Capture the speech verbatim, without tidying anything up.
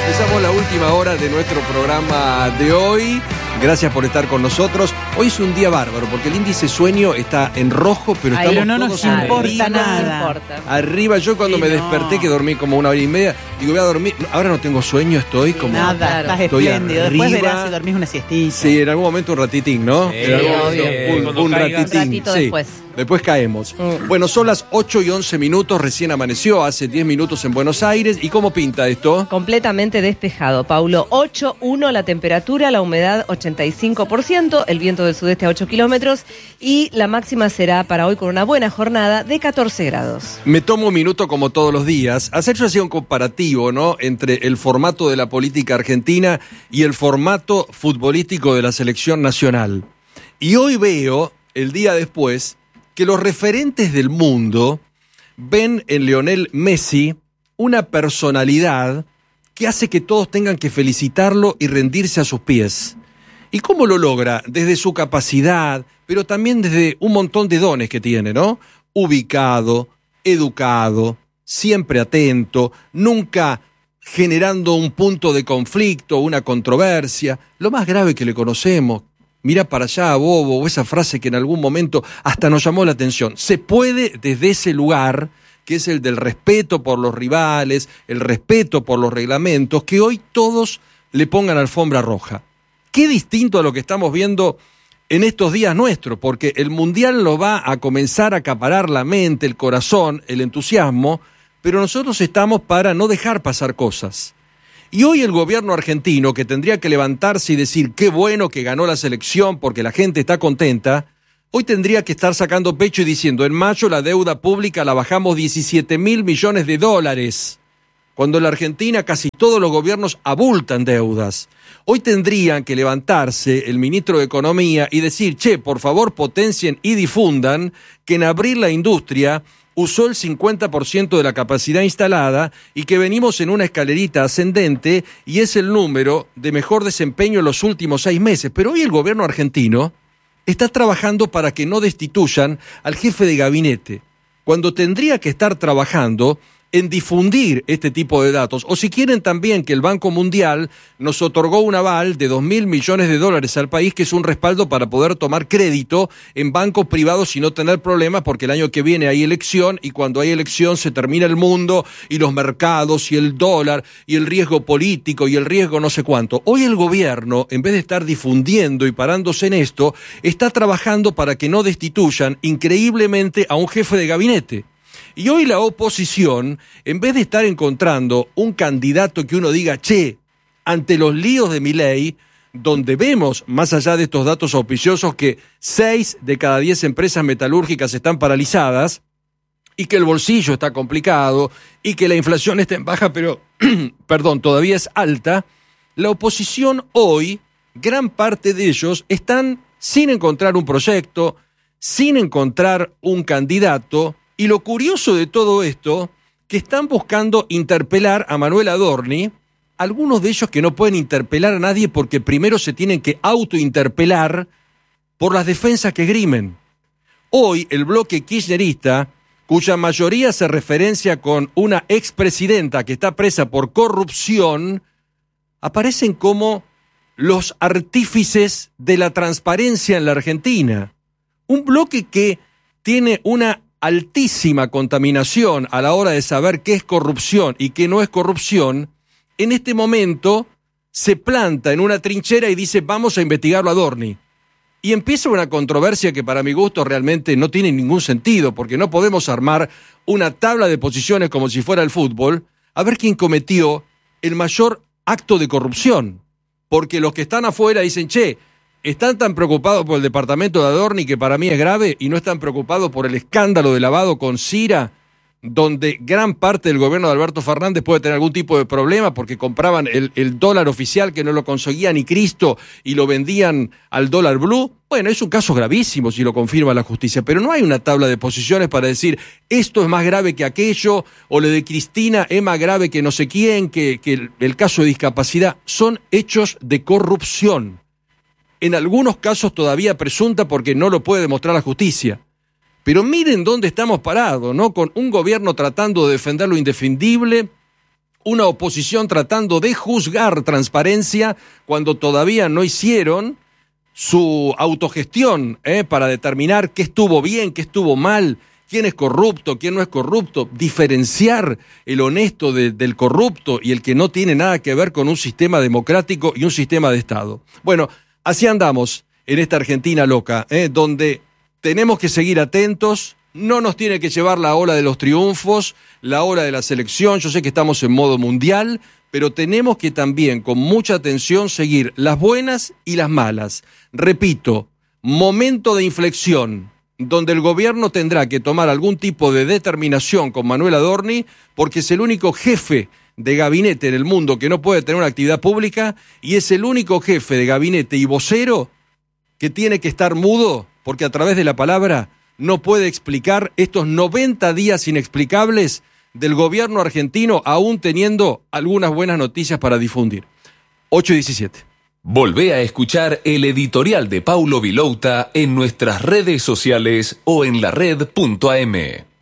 Empezamos la última hora de nuestro programa de hoy. Gracias por estar con nosotros. Hoy es un día bárbaro porque el índice sueño está en rojo, pero Ay, estamos no nos todos importa arriba. nada. importa. Arriba, yo cuando Sí, me no. desperté, que dormí como una hora y media, digo, voy a dormir. Ahora no tengo sueño, estoy como... Nada, Claro. estás Estoy espléndido. Después arriba. verás si dormís una siestita. Sí, en algún momento un ratitín, ¿no? Sí, En algún obvio. momento, un, Cuando un caigas. ratitín. Un ratito sí. después. Después caemos. Mm. Bueno, son las ocho y once minutos, recién amaneció, hace diez minutos en Buenos Aires. ¿Y cómo pinta esto? Completamente despejado, Paulo. ocho uno la temperatura, la humedad ochenta y cinco por ciento, el viento del sudeste a ocho kilómetros y la máxima será para hoy con una buena jornada de catorce grados. Me tomo un minuto como todos los días. Hacer yo hacía un comparativo, ¿no? Entre el formato de la política argentina y el formato futbolístico de la selección nacional. Y hoy veo, el día después, que los referentes del mundo ven en Lionel Messi una personalidad que hace que todos tengan que felicitarlo y rendirse a sus pies. ¿Y cómo lo logra? Desde su capacidad, pero también desde un montón de dones que tiene, ¿no? Ubicado, educado, siempre atento, nunca generando un punto de conflicto, una controversia. Lo más grave que le conocemos, mira para allá, bobo, o esa frase que en algún momento hasta nos llamó la atención. Se puede desde ese lugar, que es el del respeto por los rivales, el respeto por los reglamentos, que hoy todos le pongan alfombra roja. Qué distinto a lo que estamos viendo en estos días nuestros, porque el Mundial lo va a comenzar a acaparar la mente, el corazón, el entusiasmo, pero nosotros estamos para no dejar pasar cosas. Y hoy el gobierno argentino, que tendría que levantarse y decir qué bueno que ganó la selección porque la gente está contenta, hoy tendría que estar sacando pecho y diciendo, en mayo la deuda pública la bajamos diecisiete mil millones de dólares, cuando en la Argentina casi todos los gobiernos abultan deudas. Hoy tendrían que levantarse el ministro de Economía y decir, che, por favor potencien y difundan que en abril la industria usó el cincuenta por ciento de la capacidad instalada y que venimos en una escalerita ascendente y es el número de mejor desempeño en los últimos seis meses. Pero hoy el gobierno argentino está trabajando para que no destituyan al jefe de gabinete, cuando tendría que estar trabajando en difundir este tipo de datos. O si quieren también que el Banco Mundial nos otorgó un aval de dos mil millones de dólares al país, que es un respaldo para poder tomar crédito en bancos privados y no tener problemas, porque el año que viene hay elección y cuando hay elección se termina el mundo y los mercados y el dólar y el riesgo político y el riesgo no sé cuánto. Hoy el gobierno, en vez de estar difundiendo y parándose en esto, está trabajando para que no destituyan increíblemente a un jefe de gabinete. Y hoy la oposición, en vez de estar encontrando un candidato que uno diga, che, ante los líos de Milei, donde vemos, más allá de estos datos auspiciosos, que seis de cada diez empresas metalúrgicas están paralizadas, y que el bolsillo está complicado, y que la inflación está en baja, pero, perdón, todavía es alta, la oposición hoy, gran parte de ellos, están sin encontrar un proyecto, sin encontrar un candidato. Y lo curioso de todo esto, que están buscando interpelar a Manuel Adorni, algunos de ellos que no pueden interpelar a nadie porque primero se tienen que autointerpelar por las defensas que esgrimen. Hoy el bloque kirchnerista, cuya mayoría se referencia con una expresidenta que está presa por corrupción, aparecen como los artífices de la transparencia en la Argentina. Un bloque que tiene una altísima contaminación a la hora de saber qué es corrupción y qué no es corrupción, en este momento se planta en una trinchera y dice vamos a investigarlo a Adorni. Y empieza una controversia que para mi gusto realmente no tiene ningún sentido, porque no podemos armar una tabla de posiciones como si fuera el fútbol, a ver quién cometió el mayor acto de corrupción. Porque los que están afuera dicen, che, están tan preocupados por el departamento de Adorni, que para mí es grave, y no están preocupados por el escándalo de lavado con Cira, donde gran parte del gobierno de Alberto Fernández puede tener algún tipo de problema porque compraban el, el dólar oficial que no lo conseguía ni Cristo y lo vendían al dólar blue. Bueno, es un caso gravísimo si lo confirma la justicia, pero no hay una tabla de posiciones para decir esto es más grave que aquello, o lo de Cristina es más grave que no sé quién, que, que el, el caso de discapacidad. Son hechos de corrupción. En algunos casos todavía presunta porque no lo puede demostrar la justicia. Pero miren dónde estamos parados, ¿no? Con un gobierno tratando de defender lo indefendible, una oposición tratando de juzgar transparencia cuando todavía no hicieron su autogestión ¿eh? para determinar qué estuvo bien, qué estuvo mal, quién es corrupto, quién no es corrupto, diferenciar el honesto de, del corrupto y el que no tiene nada que ver con un sistema democrático y un sistema de Estado. Bueno, así andamos en esta Argentina loca, ¿eh? donde tenemos que seguir atentos, no nos tiene que llevar la ola de los triunfos, la ola de la selección, yo sé que estamos en modo mundial, pero tenemos que también con mucha atención seguir las buenas y las malas. Repito, momento de inflexión, donde el gobierno tendrá que tomar algún tipo de determinación con Manuel Adorni, porque es el único jefe de gabinete en el mundo que no puede tener una actividad pública y es el único jefe de gabinete y vocero que tiene que estar mudo, porque a través de la palabra no puede explicar estos noventa días inexplicables del gobierno argentino, aún teniendo algunas buenas noticias para difundir. ocho y diecisiete. Volvé a escuchar el editorial de Paulo Vilouta en nuestras redes sociales o en la red punto a eme.